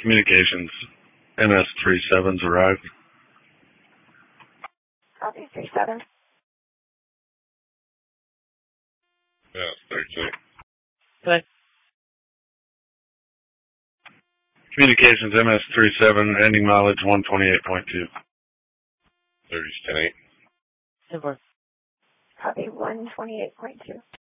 Communications MS-37's arrived. Copy 37. Yeah, 32. Good. Communications MS-37, ending mileage 128.2. 30's 10-8. Super. Copy 128.2.